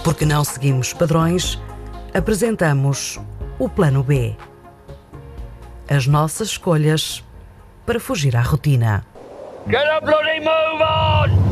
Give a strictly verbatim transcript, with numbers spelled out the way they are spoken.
Porque não seguimos padrões, apresentamos o Plano B. As nossas escolhas para fugir à rotina. Get a bloody move on!